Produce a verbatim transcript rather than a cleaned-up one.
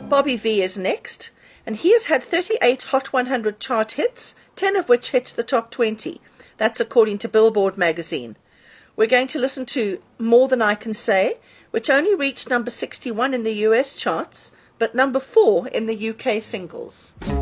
Bobby V is next, and he has had thirty-eight Hot one hundred chart hits, ten of which hit the top twenty. That's according to Billboard magazine. We're going to listen to More Than I Can Say, which only reached number sixty-one in the U S charts, but number four in the U K singles.